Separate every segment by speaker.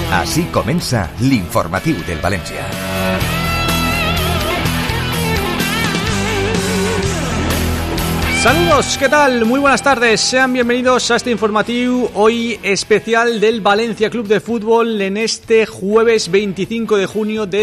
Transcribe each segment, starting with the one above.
Speaker 1: Així comença l'informatiu del València.
Speaker 2: Saludos, ¿qué tal? Muy buenas tardes, sean bienvenidos a este informativo hoy especial del Valencia Club de Fútbol en este jueves 25 de junio de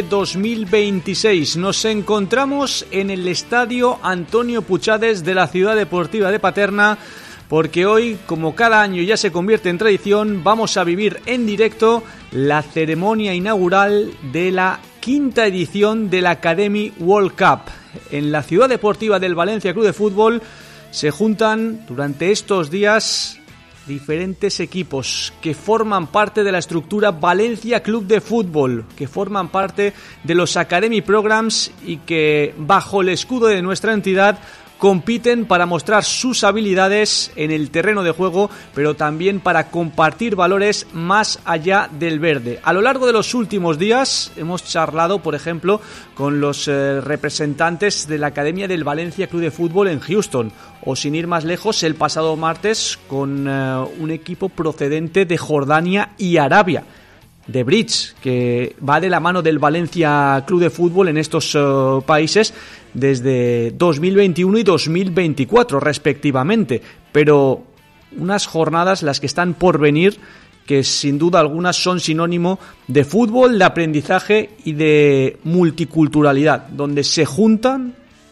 Speaker 2: 2026. Nos encontramos en el Estadio Antonio Puchades de la Ciudad Deportiva de Paterna, porque hoy, como cada año ya se convierte en tradición, vamos a vivir en directo la ceremonia inaugural de la quinta edición de la Academy World Cup. En la Ciudad Deportiva del Valencia Club de Fútbol se juntan durante estos días diferentes equipos que forman parte de la estructura Valencia Club de Fútbol, que forman parte de los Academy Programs y que bajo el escudo de nuestra entidad compiten para mostrar sus habilidades en el terreno de juego, pero también para compartir valores más allá del verde. A lo largo de los últimos días hemos charlado, por ejemplo, con los representantes de la Academia del Valencia Club de Fútbol en Houston, o sin ir más lejos, el pasado martes con un equipo procedente de Jordania y Arabia, de Bridge, que va de la mano del Valencia Club de Fútbol en estos países desde 2021 y 2024 respectivamente, pero unas jornadas las que están por venir que sin duda alguna son sinónimo de fútbol, de aprendizaje y de multiculturalidad, donde se juntan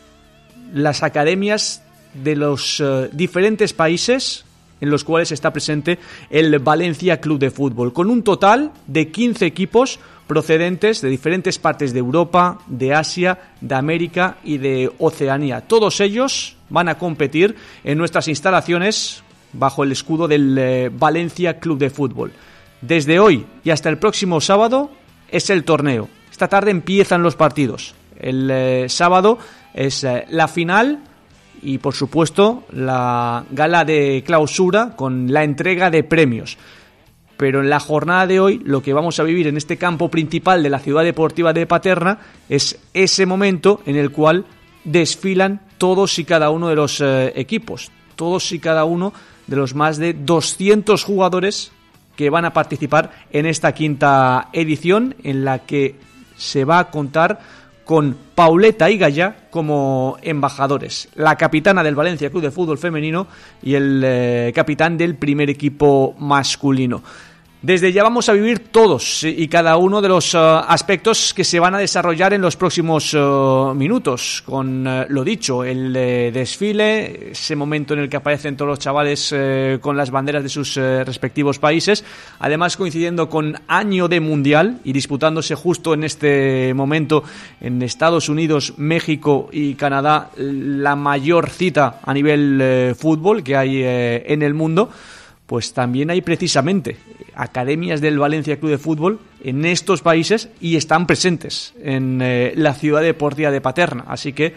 Speaker 2: las academias de los diferentes países en los cuales está presente el Valencia Club de Fútbol, con un total de 15 equipos procedentes de diferentes partes de Europa, de Asia, de América y de Oceanía. Todos ellos van a competir en nuestras instalaciones bajo el escudo del Valencia Club de Fútbol. Desde hoy y hasta el próximo sábado es el torneo. Esta tarde empiezan los partidos. El sábado es la final y, por supuesto, la gala de clausura con la entrega de premios. Pero en la jornada de hoy lo que vamos a vivir en este campo principal de la Ciudad Deportiva de Paterna es ese momento en el cual desfilan todos y cada uno de los equipos, todos y cada uno de los más de 200 jugadores que van a participar en esta quinta edición, en la que se va a contar con Pauleta y Gallá como embajadores, la capitana del Valencia Club de Fútbol femenino y el capitán del primer equipo masculino. Desde ya vamos a vivir todos y cada uno de los aspectos que se van a desarrollar en los próximos minutos, con lo dicho, el desfile, ese momento en el que aparecen todos los chavales con las banderas de sus respectivos países, además coincidiendo con año de Mundial y disputándose justo en este momento en Estados Unidos, México y Canadá la mayor cita a nivel fútbol que hay en el mundo. Pues también hay precisamente academias del Valencia Club de Fútbol en estos países y están presentes en la Ciudad Deportiva de Paterna. Así que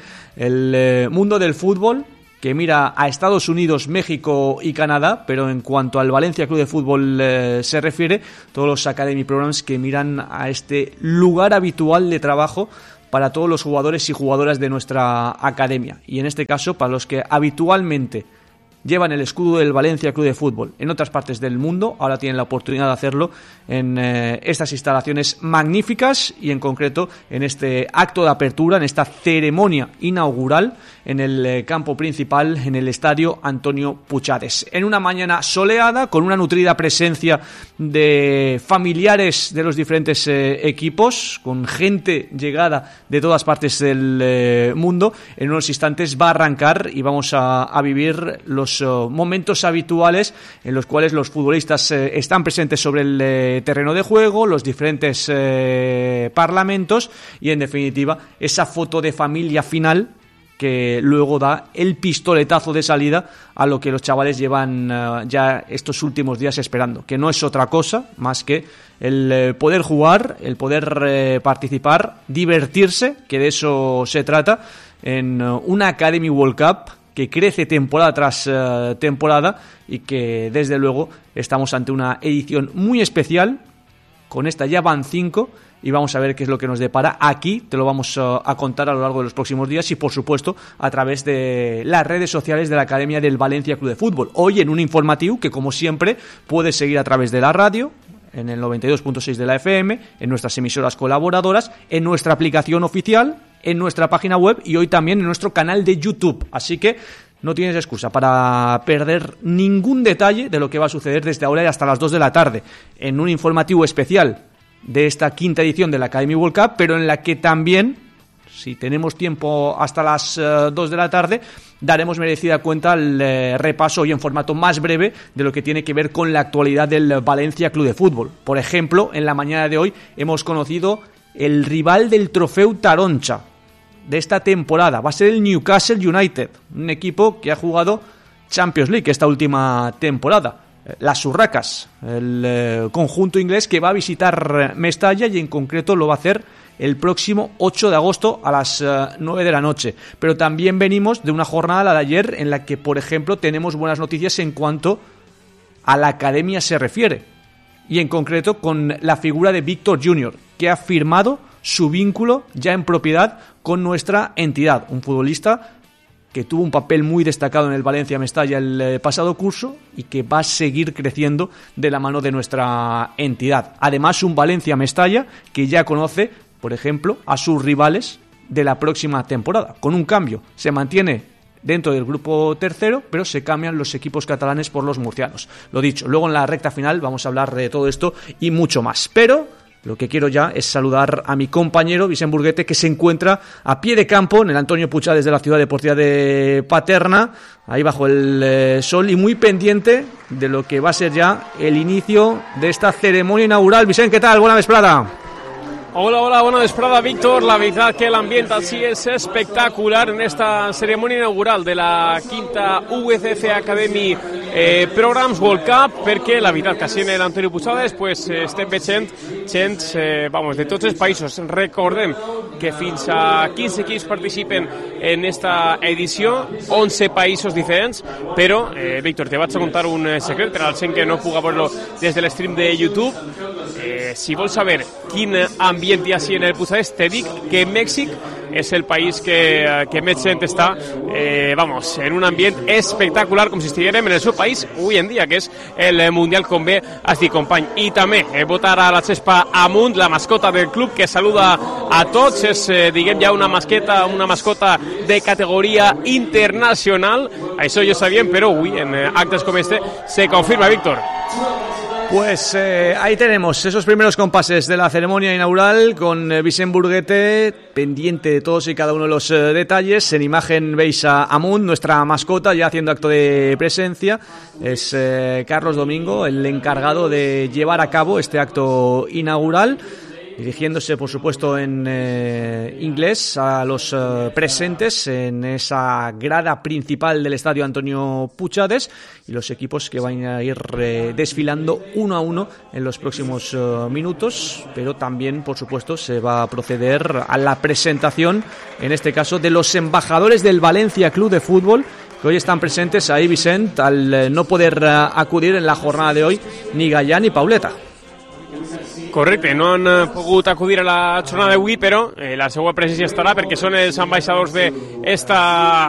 Speaker 2: el mundo del fútbol, que mira a Estados Unidos, México y Canadá, pero en cuanto al Valencia Club de Fútbol se refiere, todos los Academy Programs que miran a este lugar habitual de trabajo para todos los jugadores y jugadoras de nuestra academia. Y en este caso, para los que habitualmente llevan el escudo del Valencia Club de Fútbol en otras partes del mundo, ahora tienen la oportunidad de hacerlo en estas instalaciones magníficas y en concreto en este acto de apertura, en esta ceremonia inaugural en el campo principal, en el Estadio Antonio Puchades. En una mañana soleada, con una nutrida presencia de familiares de los diferentes equipos, con gente llegada de todas partes del mundo, en unos instantes va a arrancar y vamos a vivir los momentos habituales en los cuales los futbolistas están presentes sobre el terreno de juego, los diferentes parlamentos y, en definitiva, esa foto de familia final que luego da el pistoletazo de salida a lo que los chavales llevan ya estos últimos días esperando, que no es otra cosa más que el poder jugar, el poder participar, divertirse, que de eso se trata, en una Academy World Cup que crece temporada tras temporada y que desde luego estamos ante una edición muy especial. Con esta ya van 5 y vamos a ver qué es lo que nos depara. Aquí te lo vamos a contar a lo largo de los próximos días y, por supuesto, a través de las redes sociales de la Academia del Valencia Club de Fútbol. Hoy en un informativo que, como siempre, puedes seguir a través de la radio, en el 92.6 de la FM, en nuestras emisoras colaboradoras, en nuestra aplicación oficial, en nuestra página web y hoy también en nuestro canal de YouTube. Así que no tienes excusa para perder ningún detalle de lo que va a suceder desde ahora y hasta las 2 de la tarde en un informativo especial de esta quinta edición de la Academy World Cup, pero en la que también, si tenemos tiempo hasta las 2 de la tarde, daremos merecida cuenta el repaso hoy en formato más breve de lo que tiene que ver con la actualidad del Valencia Club de Fútbol. Por ejemplo, en la mañana de hoy hemos conocido el rival del Trofeu Taroncha de esta temporada. Va a ser el Newcastle United, un equipo que ha jugado Champions League esta última temporada. Las Urracas, el conjunto inglés que va a visitar Mestalla y en concreto lo va a hacer el próximo 8 de agosto a las 9 de la noche. Pero también venimos de una jornada, la de ayer, en la que, por ejemplo, tenemos buenas noticias en cuanto a la academia se refiere. Y en concreto con la figura de Víctor Junior, que ha firmado su vínculo ya en propiedad con nuestra entidad. Un futbolista que tuvo un papel muy destacado en el Valencia Mestalla el pasado curso y que va a seguir creciendo de la mano de nuestra entidad. Además, un Valencia Mestalla que ya conoce, por ejemplo, a sus rivales de la próxima temporada. Con un cambio, se mantiene dentro del grupo tercero, pero se cambian los equipos catalanes por los murcianos. Lo dicho, luego en la recta final vamos a hablar de todo esto y mucho más. Pero lo que quiero ya es saludar a mi compañero Vicent Burguete, que se encuentra a pie de campo en el Antonio Puchades de la Ciudad Deportiva de Paterna, ahí bajo el sol y muy pendiente de lo que va a ser ya el inicio de esta ceremonia inaugural. Vicent, ¿qué tal? Buena vesprada.
Speaker 3: Hola, bona vesprada, Víctor. La veritat que l'ambient sí és espectacular en esta cerimònia inaugural de la quinta UCF Academy Programs World Cup, perquè la veritat que així en l'Antonio Puchades pues, estem veient gent de tots els països. Recordem que fins a 15 equips participen en esta edició, 11 països diferents, però, Víctor, te vaig a contar un secret per al gent que no puga veure-lo des de l'stream de YouTube. Si vols saber quin ambient hi ha així en el Puchades, te dic que Mèxic és el país que més gent està en un ambient espectacular, com si estiguérem en el seu país avui en dia, que és el Mundial, com bé has dit, company. I també votar a la Xespa Amunt, la mascota del club, que saluda a tots. És, diguem, ja una mascota de categoria internacional. Això ja ho sabíem, però avui en actes com este se confirma, Víctor.
Speaker 2: Pues ahí tenemos esos primeros compases de la ceremonia inaugural con Vicent Burguete, pendiente de todos y cada uno de los detalles. En imagen veis a Amunt, nuestra mascota, ya haciendo acto de presencia. Es Carlos Domingo, el encargado de llevar a cabo este acto inaugural, dirigiéndose, por supuesto, en inglés a los presentes en esa grada principal del estadio Antonio Puchades y los equipos que van a ir desfilando uno a uno en los próximos minutos, pero también, por supuesto, se va a proceder a la presentación, en este caso, de los embajadores del Valencia Club de Fútbol, que hoy están presentes ahí, Vicent, al no poder acudir en la jornada de hoy ni Gallà ni Pauleta.
Speaker 3: Correcte, no han pogut acudir a la jornada d'avui, però la seva presència estarà perquè són els ambaixadors d'esta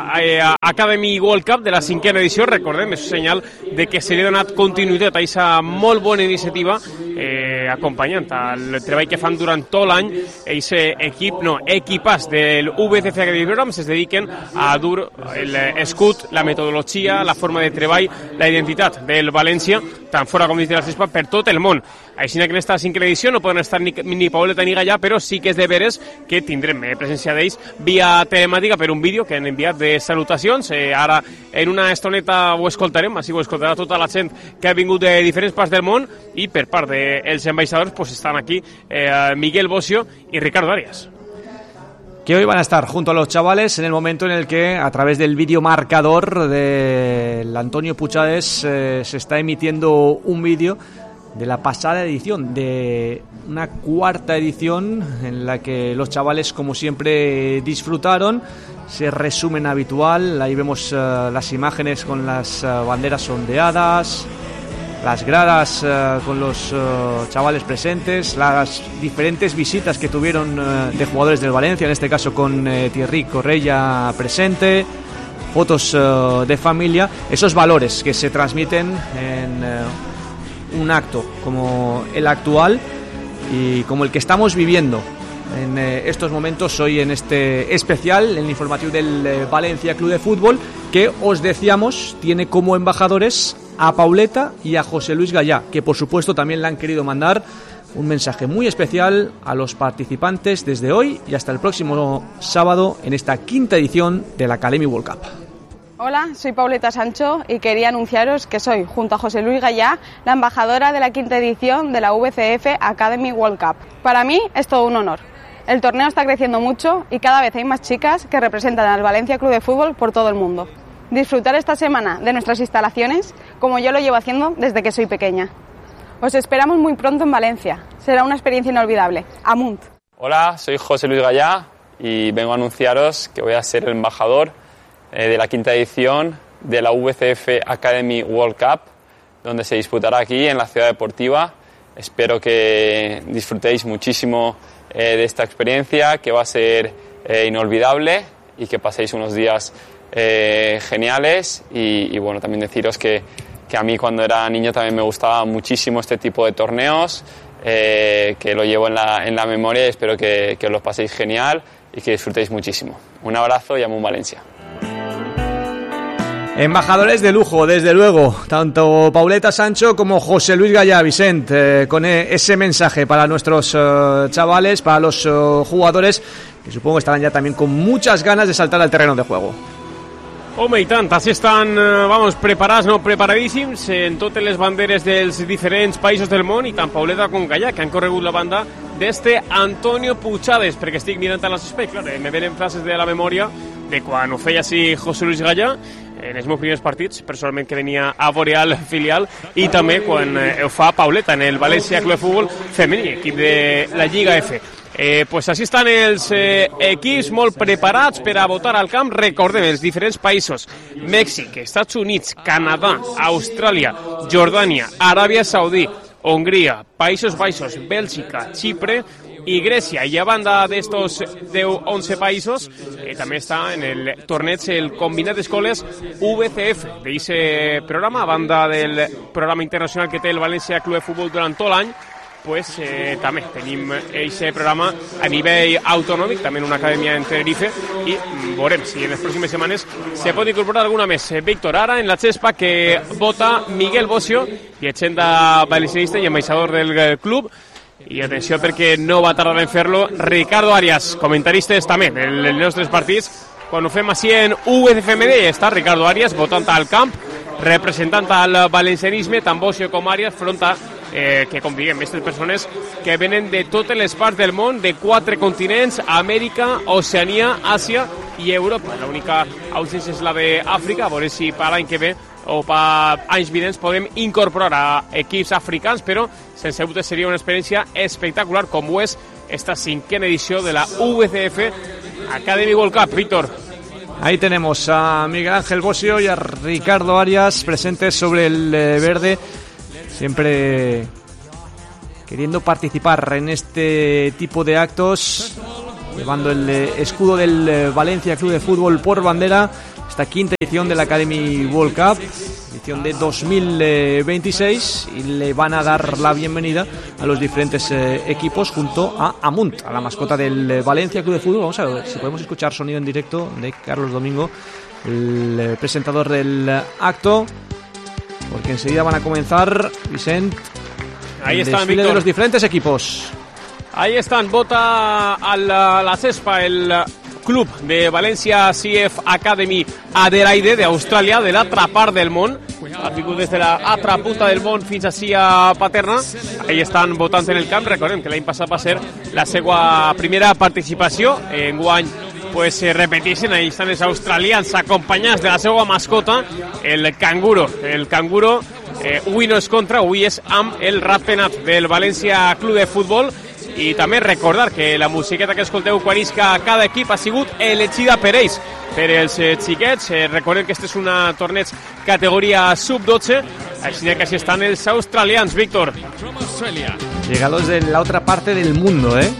Speaker 3: Academy World Cup de la cinquena edició. Recordem, és un senyal de que se li ha donat continuïtat a aquesta molt bona iniciativa, acompanyant el treball que fan durant tot l'any. Equipàs del VCF Academy Programs es dediquen a dur l'escut, la metodologia, la forma de treball, la identitat del València, tant fora com dins de la Xespa, per tot el món. Així que en aquesta cinquena edició no poden estar ni Pauleta ni Gallà, però sí que és de veres que tindrem presència d'ells via telemàtica per un vídeo que han enviat de salutacions. Ara en una estoneta ho escoltarem, així ho escoltarà tota la gent que ha vingut de diferents parts del món, i per part dels ambaixadors pues estan aquí Miguel Bocio y Ricardo Arias,
Speaker 2: que hoy van a estar junto a los chavales en el momento en el que, a través del vídeo marcador del Antonio Puchades, se está emitiendo un vídeo de la pasada edición, de una cuarta edición en la que los chavales, como siempre, disfrutaron. Ese resumen habitual, ahí vemos las imágenes con las banderas ondeadas, las gradas con los chavales presentes, las diferentes visitas que tuvieron de jugadores del Valencia, en este caso con Thierry Correia presente, fotos de familia, esos valores que se transmiten en un acto como el actual y como el que estamos viviendo en estos momentos hoy en este especial, el informativo del Valencia Club de Fútbol, que os decíamos tiene como embajadores a Pauleta y a José Luis Gallá, que por supuesto también le han querido mandar un mensaje muy especial a los participantes desde hoy y hasta el próximo sábado en esta quinta edición de la Academy World Cup.
Speaker 4: Hola, soy Pauleta Sancho y quería anunciaros que soy, junto a José Luis Gallá, la embajadora de la quinta edición de la VCF Academy World Cup. Para mí es todo un honor. El torneo está creciendo mucho y cada vez hay más chicas que representan al Valencia Club de Fútbol por todo el mundo. Disfrutar esta semana de nuestras instalaciones como yo lo llevo haciendo desde que soy pequeña. Os esperamos muy pronto en Valencia. Será una experiencia inolvidable. Amunt.
Speaker 5: Hola, soy José Luis Gallá y vengo a anunciaros que voy a ser el embajador de la quinta edición de la VCF Academy World Cup, donde se disputará aquí en la Ciudad Deportiva. Espero que disfrutéis muchísimo de esta experiencia, que va a ser inolvidable y que paséis unos días geniales y bueno, también deciros que a mí cuando era niño también me gustaba muchísimo este tipo de torneos, que lo llevo en la memoria y espero que os lo paséis genial y que disfrutéis muchísimo. Un abrazo y Amunt Valencia.
Speaker 2: Embajadores de lujo, desde luego, tanto Pauleta Sancho como José Luis Gallá, Vicent, con ese mensaje para nuestros chavales, para los jugadores, que supongo estarán ya también con muchas ganas de saltar al terreno de juego.
Speaker 3: Home, i tant, així estan, preparats, preparadíssims en totes les banderes dels diferents països del món i tant Pauleta com Gallà, que han corregut la banda d'este Antonio Puchades, perquè estic mirant a l'espai, clar, me venen frases de la memòria de quan ho feia així José Luis Gallà, en els meus primers partits, personalment que venia a Boreal filial, i també quan ho fa Pauleta en el València Club de Futbol femení, equip de la Lliga F. Pues així estan els equips molt preparats per a votar al camp. Recordem, els diferents països: Mèxic, Estats Units, Canadà, Austràlia, Jordània, Aràbia Saudí, Hongria, Països Baixos, Bèlgica, Xipre i Grècia. I a banda d'estos 10-11 països, també està en el torneig el combinat d'escoles VCF d'aquest programa, a banda del programa internacional que té el València Club de Futbol durant tot l'any. Pues també tenim aquest programa a nivell autonòmic, també en una acadèmia en Tenerife, i veurem si en les pròximes setmanes se pot incorporar alguna més. Víctor, ara en la xespa que vota Miguel Bocio, llegenda valencianista i ambaixador del club, i atenció perquè no va tardar en fer-lo Ricardo Arias, comentaristes també dels nostres partits. Quan ho fem així en VCFMD està Ricardo Arias votant al camp, representant al valencianisme, tant Bocio com Arias, front a que, com diguem, aquestes persones que venen de totes les parts del món, de 4 continents: Amèrica, Oceania, Àsia i Europa. L'única ausència és la d'Àfrica, a veure si per l'any que ve o per anys vinents podem incorporar a equips africans, però sense dubte seria una experiència espectacular, com ho és esta 5ª edició de la VCF Academy World Cup. Víctor.
Speaker 2: Ahí tenemos a Miguel Ángel Bocio y a Ricardo Arias presentes sobre el verde, siempre queriendo participar en este tipo de actos, llevando el escudo del Valencia Club de Fútbol por bandera, esta 5ª edición de la Academy World Cup, edición de 2026, y le van a dar la bienvenida a los diferentes equipos junto a Amunt, a la mascota del Valencia Club de Fútbol. Vamos a ver si podemos escuchar sonido en directo de Carlos Domingo, el presentador del acto, porque enseguida van a comenzar, Vicent,
Speaker 3: ahí
Speaker 2: el
Speaker 3: están,
Speaker 2: desfile
Speaker 3: Víctor,
Speaker 2: de los diferentes equipos.
Speaker 3: Ahí están, vota a la cespa el club de València CF Academy Adelaide d'Austràlia, de l'altra part del món, ha vingut des de l'altra punta del món fins així a Paterna. Ahí estan votant en el camp. Recordem que l'any passat va ser la seva primera participació, enguany pues repeteixen, ahí estan els australians acompanyats de la seva mascota, el canguro. El canguro avui no és contra, avui és amb el ratpenat del València Club de Futbol. I també recordar que la musiqueta que escolteu quan isca cada equip ha sigut elegida per ells, per els xiquets. Recordem que este és una torneig categoria sub-12, així que així estan els australians, Víctor.
Speaker 2: Llegados de la otra parte del mundo,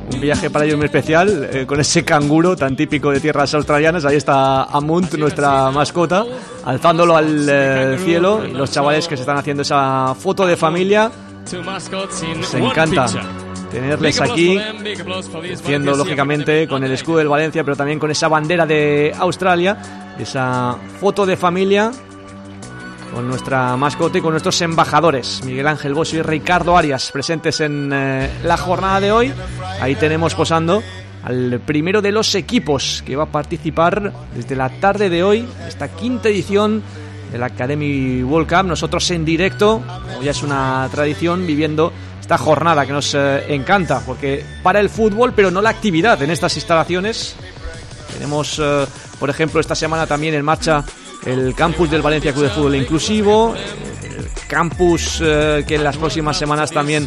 Speaker 2: un viaje para ellos muy especial, con ese canguro tan típico de tierras australianas. Ahí está Amunt, nuestra mascota, alzándolo al cielo, y los chavales que se están haciendo esa foto de familia. Nos encanta tenerles aquí, haciendo lógicamente con el escudo del Valencia, pero también con esa bandera de Australia, esa foto de familia con nuestra mascota y con nuestros embajadores, Miguel Ángel Bosio y Ricardo Arias, presentes en la jornada de hoy. Ahí tenemos posando al primero de los equipos que va a participar desde la tarde de hoy, esta quinta edición de la Academy World Cup. Nosotros en directo, como ya es una tradición, viviendo esta jornada que nos encanta, porque para el fútbol, pero no la actividad en estas instalaciones. Tenemos, por ejemplo, esta semana también en marcha el campus del Valencia Club de Fútbol Inclusivo, el campus que en las próximas semanas también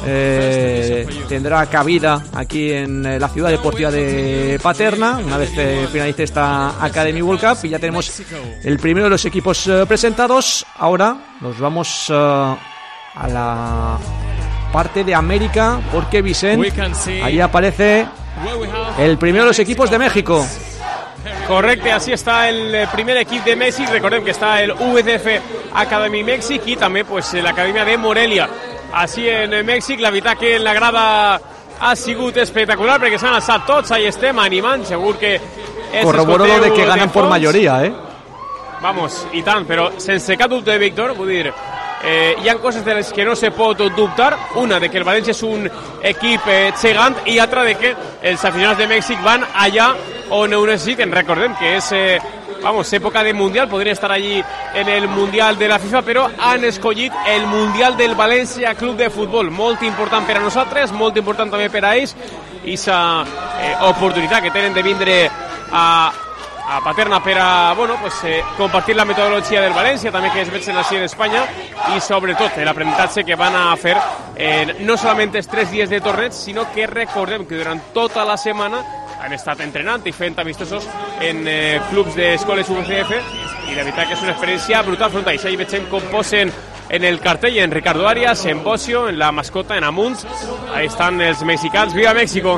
Speaker 2: tendrá cabida aquí en la ciudad deportiva de Paterna, una vez finalice esta Academy World Cup, y ya tenemos el primero de los equipos presentados. Ahora nos vamos a la parte de América, porque Vicente, ahí aparece el primero de los equipos de México.
Speaker 3: Correcte, así està el primer equip de Mèxic. Recordem que està el UCF Academy Mèxic i també pues, l'Acadèmia de Morelia. Així en Mèxic, la veritat que la grada ha sigut espectacular perquè s'han alçat tots, ahí estem animant, segur que...
Speaker 2: Corroboro lo de que ganan por mayoría,
Speaker 3: Vamos, i tant, però sense cap dubte, Víctor, vull dir, hi ha coses de les que no se pot dubtar. Una, de que el València és un equip gegant, i altra, de que els aficionats de Mèxic van allà on ho necessiten. Recordem que és època de Mundial, podrien estar allí en el Mundial de la FIFA, però han escollit el Mundial del València Club de Futbol. Molt important per a nosaltres, molt important també per a ells, i aquesta oportunitat que tenen de vindre a Paterna per a compartir la metodologia del València, també que es veuen així en Espanya, i sobretot l'aprenentatge que van a fer no solament els 3 dies de torneig, sinó que recordem que durant tota la setmana han estat entrenant i fent amistosos en clubs d'escoles UCF, i la veritat que és una experiència brutal front a això. Ahí veiem com posen en el cartell en Ricardo Arias, en Bosio, en la mascota, en Amunt. Ahí están els mexicans. ¡Viva México!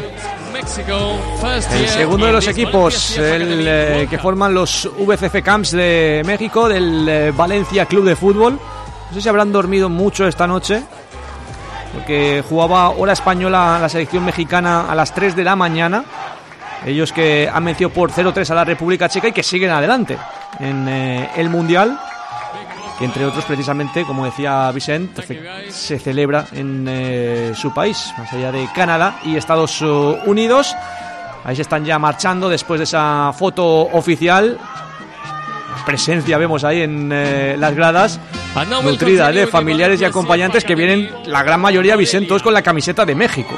Speaker 2: El segundo de los equipos, el que forman los VCF Camps de México, del Valencia Club de Fútbol. No sé si habrán dormido mucho esta noche, porque jugaba hora española la selección mexicana a las 3 de la mañana. Ellos que han vencido por 0-3 a la República Checa y que siguen adelante en el Mundial, que entre otros precisamente, como decía Vicente, se celebra en su país, más allá de Canadá y Estados Unidos. Ahí se están ya marchando después de esa foto oficial. Presencia vemos ahí en las gradas, nutrida de familiares y acompañantes que vienen, la gran mayoría, Vicente, todos con la camiseta de México.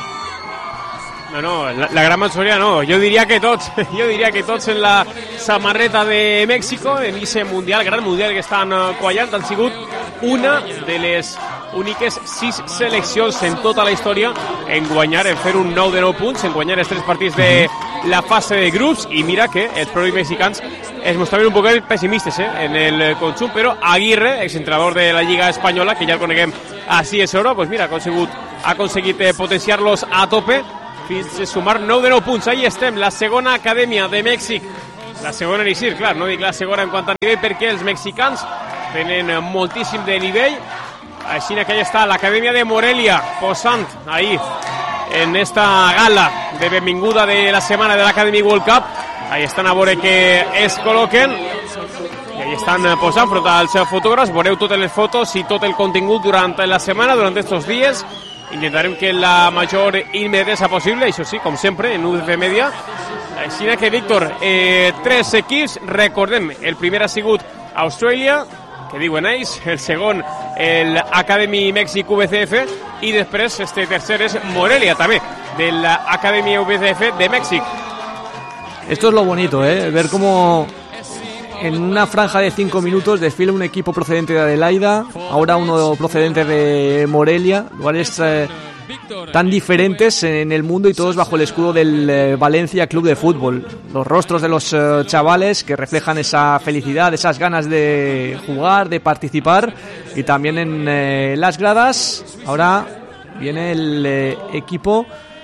Speaker 3: No, la gran majoria no, jo diria que tots en la samarreta de Mèxico, en aquest mundial, gran mundial que estan quallant. Han sigut una de les úniques 6 seleccions en tota la història en guanyar, en fer un 9 de 9 punts, en guanyar els 3 partits de la fase de grups, i mira que els propis mexicans es mostraven un poc pessimistes en el conjunt, però Aguirre, exentrenador de la Lliga Espanyola, que ja el coneguem així és hora, pues mira, ha aconseguit potenciar-los a tope fins a sumar 9 de 9 punts. Ahí estem, la segona acadèmia de Mèxic, la segona en Isir, clar, no dic la segona en quant a nivell, perquè els mexicans tenen moltíssim de nivell. Així que ahí està l'acadèmia de Morelia, posant ahí en esta gala de benvinguda de la setmana de l'Academy World Cup. Ahí estan a veure que es col·loquen, i ahí estan posant front als fotògrafs. Veureu totes les fotos i tot el contingut durant la setmana, durant estos dies. Intentarem que la major immediatesa possible, això sí, com sempre, en UCF Media. Així que, Víctor, 3 equips, recordem, el primer ha sigut Austràlia, que diuen ells, el segon, el Academy Mèxic UCF, i després este tercer és Morelia, també, de la Academy UCF de Mèxic.
Speaker 2: Esto es lo bonito, ver cómo en una franja de 5 minutos desfila un equipo procedente de Adelaida, ahora uno procedente de Morelia, lugares tan diferentes en el mundo y todos bajo el escudo del Valencia Club de Fútbol. Los rostros de los chavales que reflejan esa felicidad, esas ganas de jugar, de participar, y también en las gradas. Ahora viene el equipo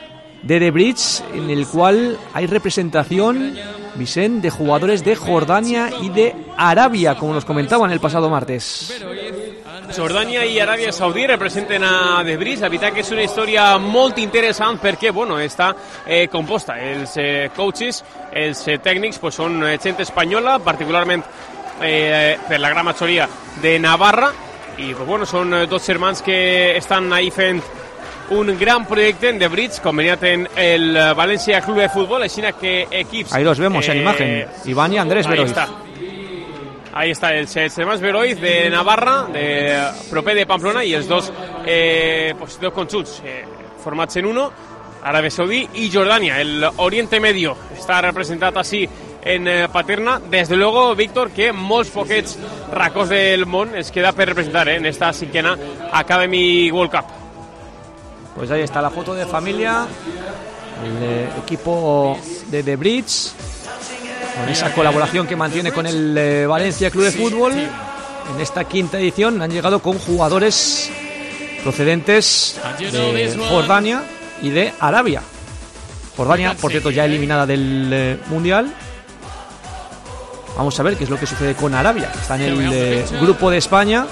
Speaker 2: de The Bridge, en el cual hay representación, Vicent, de jugadores de Jordania y de Arabia, como nos comentaban el pasado martes.
Speaker 3: Jordània i Aràbia Saudí representen a The Bridge. La veritat que és una història molt interessant perquè, bueno, està composta. Els coaches, els tècnics, pues, són gent espanyola, particularment per la gran majoria de Navarra, i pues, bueno, són dos germans que estan ahí fent un gran projecte en The Bridge, conveniat en el València Club de Futbol, així que equips...
Speaker 2: Ahí los vemos en imagen, Iván y Andrés Beroiz.
Speaker 3: Ahí està, els germans Beroiz de Navarra, de proper de Pamplona, i els dos conjunts formats en uno, Aràbia Saudí i Jordània. El Oriente Medio està representat així en Paterna. Desde luego, Víctor, que molts poquets racons del món es queda per representar en esta 5ª Academy World Cup.
Speaker 2: Pues ahí está la foto de familia, el equipo de The Bridge, con esa colaboración que mantiene con el Valencia Club de Fútbol. En esta 5ª edición han llegado con jugadores procedentes de Jordania y de Arabia. Jordania, por cierto, ya eliminada del Mundial. Vamos a ver qué es lo que sucede con Arabia, que está en el grupo de España,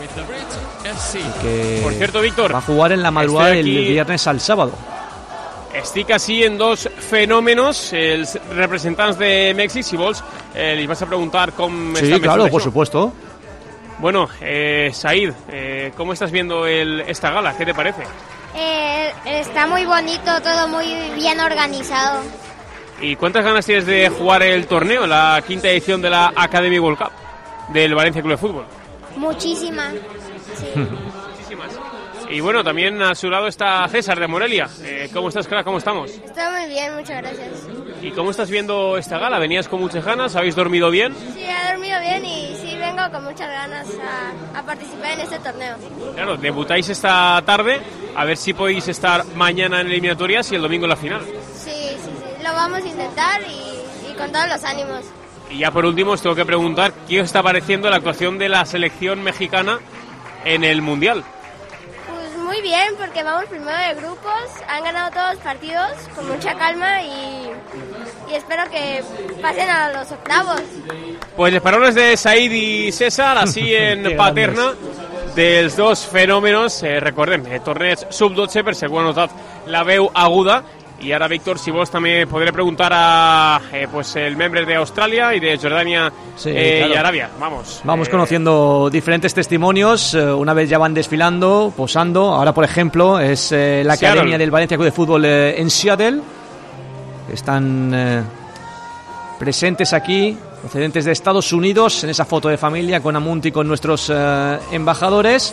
Speaker 2: y que,
Speaker 3: por cierto, Víctor,
Speaker 2: va a jugar en la madrugada del viernes al sábado.
Speaker 3: Estic així en dos fenòmenos, els representants de Mèxic. Si vols, li vas a preguntar com
Speaker 2: sí,
Speaker 3: está
Speaker 2: claro, por supuesto.
Speaker 3: Bueno, Said, ¿cómo estás viendo esta gala? ¿Qué te parece?
Speaker 6: Está muy bonito, todo muy bien organizado.
Speaker 3: ¿Y cuántas ganas tienes de jugar el torneo, la 5ª edición de la Academy World Cup del Valencia Club de Fútbol?
Speaker 6: Muchísimas, sí.
Speaker 3: Muchísimas. Y bueno, también a su lado está César de Morelia. ¿Cómo estás, crack? ¿Cómo estamos?
Speaker 6: Está muy bien, muchas gracias.
Speaker 3: ¿Y cómo estás viendo esta gala? ¿Venías con muchas ganas? ¿Habéis dormido bien?
Speaker 6: Sí, he dormido bien y sí vengo con muchas ganas a participar en este torneo.
Speaker 3: Claro, debutáis esta tarde, a ver si podéis estar mañana en eliminatorias y el domingo en la final.
Speaker 6: Sí, lo vamos a intentar y con todos los ánimos.
Speaker 3: Y ya por último os tengo que preguntar, ¿qué os está pareciendo la actuación de la selección mexicana en el Mundial?
Speaker 6: Muy bien, porque vamos primero de grupos, han ganado todos los partidos con mucha calma y espero que pasen a los octavos.
Speaker 3: Pues les paraules de Said i César, així en Paterna, dels dos fenòmenos. Recordem, torneig sub-12, per si algú ha notat la veu aguda. Y ahora, Víctor, si vos también podré preguntar a el membre de Australia y de Jordania, sí, claro, y Arabia. Vamos
Speaker 2: conociendo diferentes testimonios. Una vez ya van desfilando, posando. Ahora, por ejemplo, es la Academia del Valencia Club de Fútbol en Seattle. Están presentes aquí, procedentes de Estados Unidos, en esa foto de familia con Amunti, con nuestros embajadores.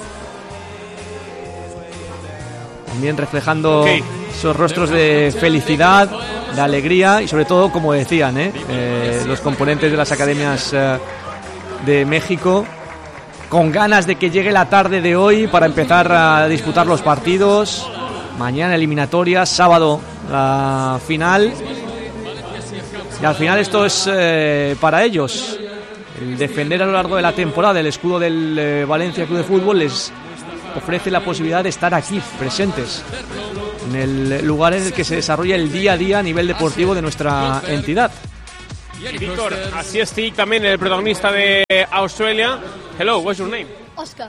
Speaker 2: También reflejando esos rostros de felicidad, de alegría y sobre todo, como decían, los componentes de las academias de México, con ganas de que llegue la tarde de hoy para empezar a disputar los partidos. Mañana eliminatorias, sábado la final. Y al final esto es para ellos el defender a lo largo de la temporada el escudo del Valencia Club de Fútbol. Les ofrece la posibilidad de estar aquí presentes en el lugar en el que se desarrolla el día a día a nivel deportivo de nuestra entidad.
Speaker 3: Y Víctor, así estic también el protagonista de Australia. Hello, what's your name?
Speaker 6: Oscar.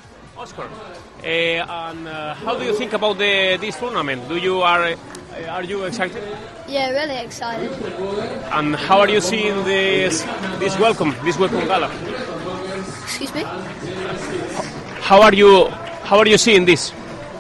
Speaker 3: And how do you think about this tournament? Are you excited?
Speaker 6: Yeah, really excited.
Speaker 3: And how are you seeing this welcome gala?
Speaker 6: Excuse me?
Speaker 3: How are you seeing this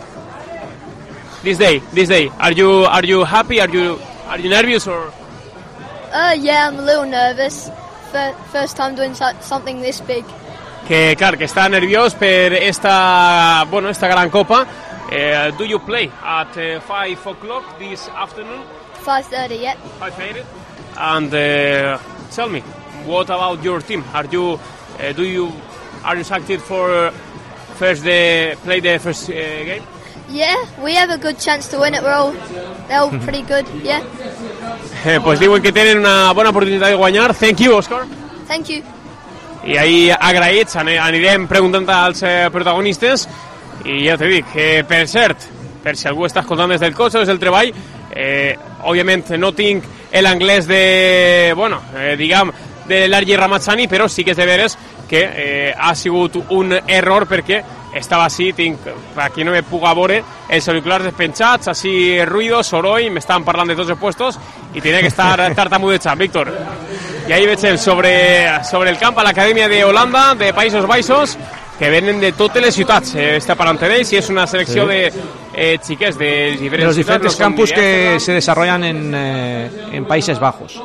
Speaker 3: day? Are you happy? Are you nervous or?
Speaker 6: Yeah, I'm a little nervous. First time doing something this big.
Speaker 3: Que clar, que està nerviós per esta gran copa. Do you play at 5 o'clock this afternoon?
Speaker 6: 5:30, yeah.
Speaker 3: 5:30. And tell me, what about your team? Are you excited for play the first game?
Speaker 6: Yeah, we have a good chance to win it. They're all pretty good, yeah.
Speaker 3: Pues diuen que tenen una bona oportunitat de guanyar. Thank you, Oscar.
Speaker 6: Thank you.
Speaker 3: I ahí agraïts anirem preguntant als protagonistes. I ja t'he dit que, per cert, per si algú està escoltant des del cotxe o des del treball, òbviament no tinc l'anglès de, bueno, diguem, de l'Argi Ramazzani, però sí que és de veres que ha sigut un error perquè estava així, aquí no me puga veure els auriculars despenjats, així ruïdo, soroll, m'estaven parlant de tots els puestos i tenia que estar tartamudejant, Víctor. I ahí veiem sobre el camp a l'Acadèmia d'Holanda, de Països Baixos, que venen de totes les ciutats, està parlant d'ells, i és una selecció de xiquets de
Speaker 2: los diferentes campus que se desarrollan en Países Bajos.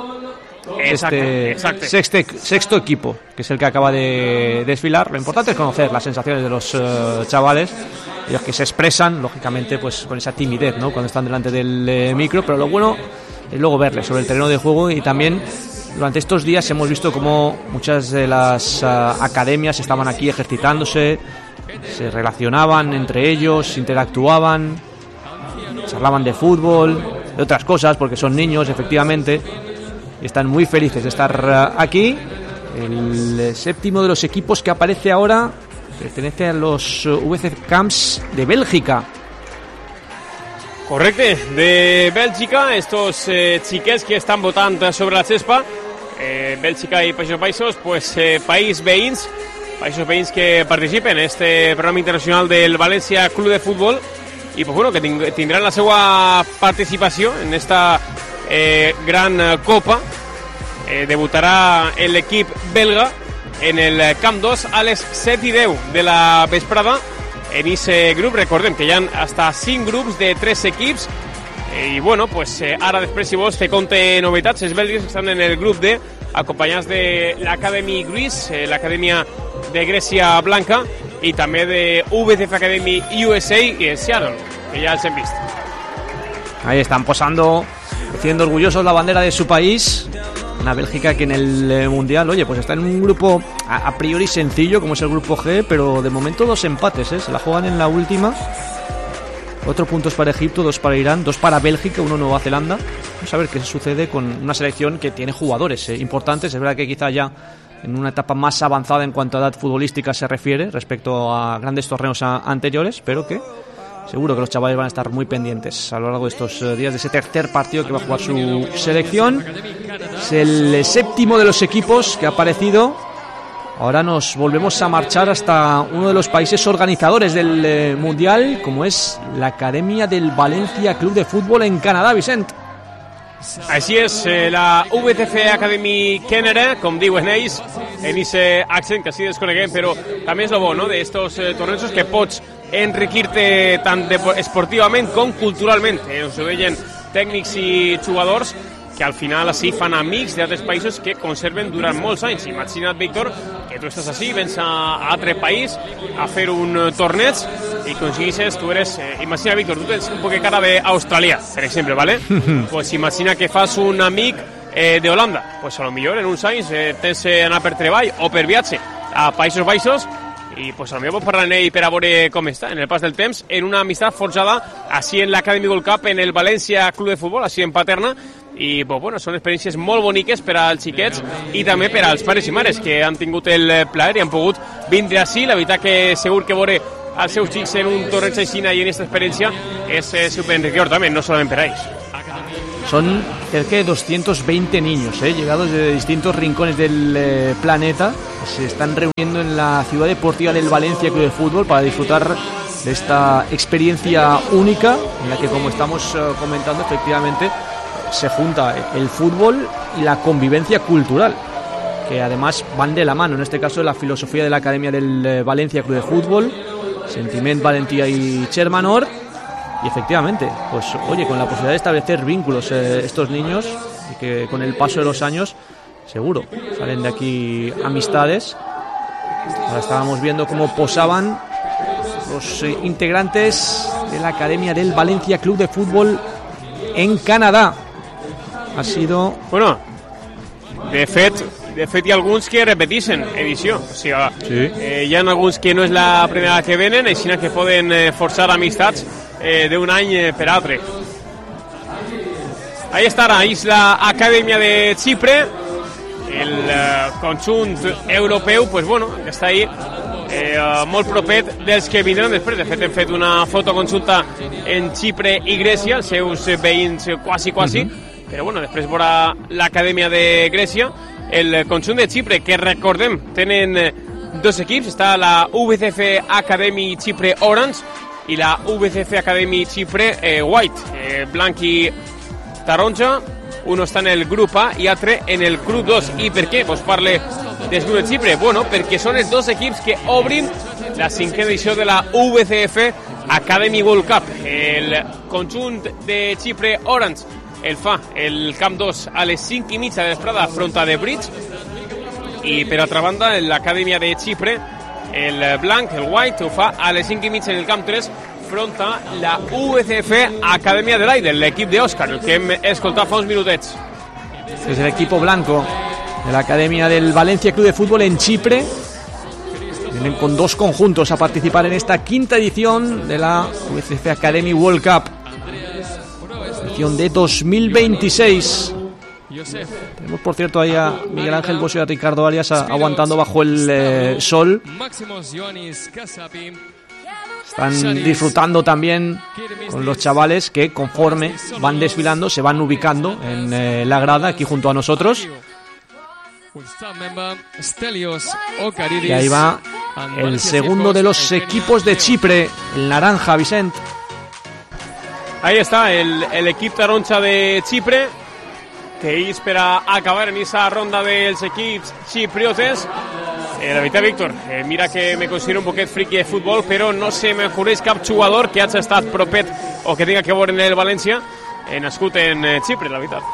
Speaker 3: Exacto.
Speaker 2: Sexto equipo, que es el que acaba de desfilar. Lo importante es conocer las sensaciones de los chavales, ellos que se expresan, lógicamente, pues con esa timidez, ¿no?, cuando están delante del micro, pero lo bueno es luego verles sobre el terreno de juego. Y también durante estos días hemos visto cómo muchas de las academias estaban aquí ejercitándose, se relacionaban entre ellos, interactuaban, charlaban de fútbol, de otras cosas, porque son niños, efectivamente. Están muy felices de estar aquí. El séptimo de los equipos que aparece ahora pertenece a los VC Camps de Bèlgica.
Speaker 3: Correcte, de Bèlgica, estos xiquets que estan votant sobre la gespa, Bèlgica i Països Baixos, pues països veïns que participen en este programa internacional del València Club de Futbol i pues bueno, que tindran la seva participació en esta gran copa. Debutarà l'equip belga en el Camp 2 a les 7:10 de la vesprada. En aquest grup recordem que hi ha hasta 5 grups de 3 equips i bueno, pues ara després, si vols, te conte novetats. Els belgues estan en el grup D, acompanyats de l'Academy Greece, l'Acadèmia de Grècia Blanca, i també de VCF Academy USA i en Seattle, que ja els hem vist.
Speaker 2: Ahí están posando, haciendo orgullosos la bandera de su país. Una Bélgica que en el Mundial, oye, pues está en un grupo a priori sencillo, como es el grupo G, pero de momento 2 empates, se la juegan en la última. 4 puntos para Egipto, 2 para Irán, 2 para Bélgica, 1 Nueva Zelanda. Vamos a ver qué sucede con una selección que tiene jugadores importantes. Es verdad que quizá ya en una etapa más avanzada en cuanto a edad futbolística se refiere respecto a grandes torneos anteriores, pero que seguro que los chavales van a estar muy pendientes a lo largo de estos días de ese tercer partido que va a jugar su selección. Es el séptimo de los equipos que ha aparecido. Ahora nos volvemos a marchar hasta uno de los países organizadores del Mundial, como es la Academia del Valencia Club de Fútbol en Canadá, Vicent.
Speaker 3: Així és, la VCF Academy Canada, com diuen ells, en aquest accent que sí desconeguem, però també és el bo, no?, d'estos tornejos que pots enriquir-te tant esportivament com culturalment. Ens ho deien tècnics i jugadors que al final així fan amics d'altres països que conserven durant molts anys. Imagina't, Víctor, que tu estàs així, vens a altre país a fer un torneig i aconseguixes, tu eres, imagina, Víctor, tu tens un poc de cara d'Austràlia, per exemple, ¿vale? Pues imagina que fas un amic d'Holanda, pues a lo millor en uns anys tens anar per treball o per viatge a Països Baixos i pues a lo millor pots parlar amb ell per a veure com està en el pas del temps, en una amistat forjada així en l'Academy World Cup en el València Club de Futbol, així en Paterna. I pues, bueno, són experiències molt boniques per als xiquets i també per als pares i mares que han tingut el plaer i han pogut vindre així. La veritat que segur que veure els seus xics en un torneig així i en aquesta experiència és superenriquidor també, no solament per a ells.
Speaker 2: Son cerca de 220 niños, llegados de distintos rincones del planeta. Se están reuniendo en la ciudad deportiva del Valencia Club de Fútbol para disfrutar de esta experiencia única en la que, como estamos comentando, efectivamente se junta el fútbol y la convivencia cultural, que además van de la mano. En este caso, la filosofía de la Academia del Valencia Club de Fútbol, sentiment, valentía y Chermanor. Y efectivamente, pues oye, con la posibilidad de establecer vínculos estos niños, y que con el paso de los años seguro salen de aquí amistades. Ahora estábamos viendo cómo posaban los integrantes de la Academia del Valencia Club de Fútbol en Canadà. Ha sido...
Speaker 3: Bueno, de fet hi ha alguns que repeteixen edició, o sigui, sí. Hi ha alguns que no és la primera que venen, així que poden forçar amistats d'un any per altre. Ahí estarà, és l'Acadèmia de Xipre, el conjunt europeu, pues bueno, que està ahí molt propet dels que vindran després. De fet, hem fet una fotoconsulta en Xipre i Grècia, els seus veïns quasi, però bueno, després veurà l'acadèmia de Grècia. El conjunt de Xipre, que recordem, tenen dos equips, està la VCF Academy Xipre Orange i la VCF Academy Xipre White, blanc i taronja. Uno està en el grup A i altre en el grup 2. I per què? Pues parle del grup de Xipre. Bueno, perquè són els dos equips que obrin la 5a edició de la VCF Academy World Cup. El conjunt de Xipre Orange el fa el camp 2 a les 5:30 de vesprada front a The Bridge, i per altra banda l'acadèmia de Xipre, el blanc, el white, ho fa a les 5:30 en el camp 3 front a la VCF Acadèmia de l'Aide, l'equip d'Òscar, el que hem escoltat fa uns minutets.
Speaker 2: Es el equipo blanco de la Academia del Valencia Club de Fútbol en Chipre. Vienen con dos conjuntos a participar en esta 5ª edición de la VCF Academy World Cup, edición de 2026. Tenemos, por cierto, ahí a Miguel Ángel Bosio y a Ricardo Arias aguantando bajo el sol. Están disfrutando también con los chavales que, conforme van desfilando, se van ubicando en la grada aquí junto a nosotros. Y ahí va el segundo de los equipos de Chipre, el naranja, Vicent.
Speaker 3: Ahí está el equip taronja de Xipre, que espera acabar en esa ronda dels equips xipriotes. La veritat, Víctor, mira que me considero un poquet friqui de futbol, però no se m'acudeix cap jugador que hagi estat propet o que tinga que veure en el València nascut en Xipre, la veritat.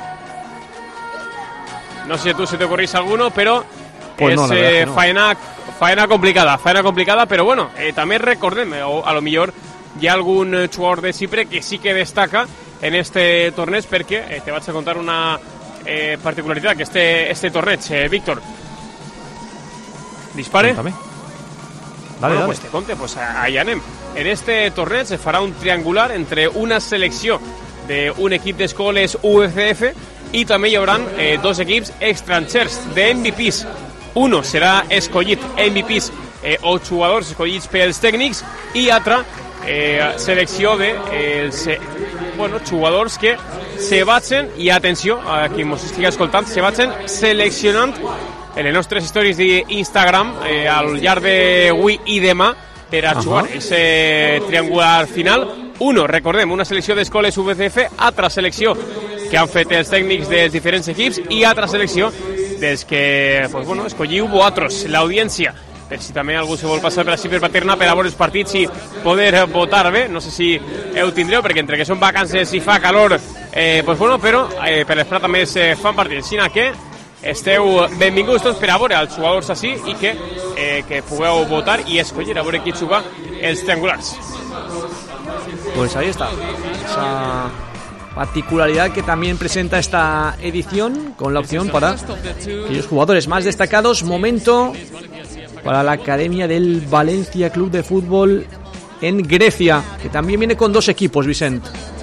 Speaker 3: No sé si a tu se t'ocorreix alguno, però
Speaker 2: pues
Speaker 3: és
Speaker 2: no, no.
Speaker 3: faena complicada, però bueno, també recordem, a lo millor hi ha algun jugador de Xipre que sí que destaca en este torneig, perquè te vaig a contar una particularitat que este torneig, Víctor. Dispare.
Speaker 2: Dale,
Speaker 3: Bueno,
Speaker 2: dale.
Speaker 3: pues te conte, pues allà anem. En este torneig se farà un triangular entre una selecció d'un equip d'escoles UFF i també hi haurà dos equips estrangers de MVPs. Uno serà escollit MVPs o jugadors escollits pels tècnics, i altra selecció de jugadors que se vagin, i atenció a qui mos estigui escoltant, se vagin seleccionant en les nostres stories d'Instagram al llarg d'avui i demà per a jugar ese triangular final. Uno, recordem, una selecció d'escoles VCF, altra selecció que han fet els tècnics dels diferents equips i altra selecció dels que escolliu vosaltres, l'audiència, per si també algú se vol passar per així per Paterna per a veure els partits i poder votar bé. No sé si ho tindreu, perquè entre que són vacances i fa calor, però per l'esperar també es fan partits. Així que esteu benvinguts tots per a veure els jugadors així i que pugueu votar i escollir a veure qui juga els triangulars.
Speaker 2: Pues ahí está, esa particularidad que también presenta esta edición, con la opción para aquellos jugadores más destacados. Momento para la Academia del Valencia Club de Fútbol en Grecia, que también viene con dos equipos, Vicent.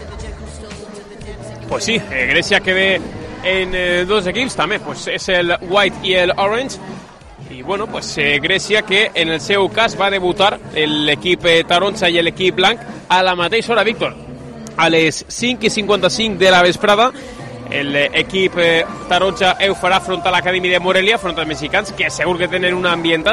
Speaker 3: Pues sí, Grecia que ve en dos equips també, pues és el White i el Orange. I bueno, pues Grècia, que en el seu cas va debutar l'equip taronja i l'equip blanc a la mateixa hora, Víctor, a les 5:55 de la vesprada. L'equip taronja ho farà front a l'Acadèmia de Morelia, front als mexicans, que segur que tenen un ambient